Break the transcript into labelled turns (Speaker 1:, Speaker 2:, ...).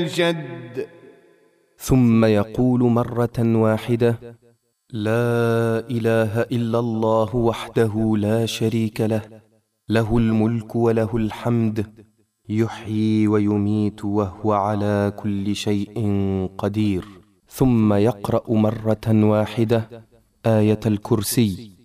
Speaker 1: الجد.
Speaker 2: ثم يقول مرة واحدة: لا إله إلا الله وحده لا شريك له، له الملك وله الحمد، يحيي ويميت وهو على كل شيء قدير. ثم يقرأ مرة واحدة آية الكرسي.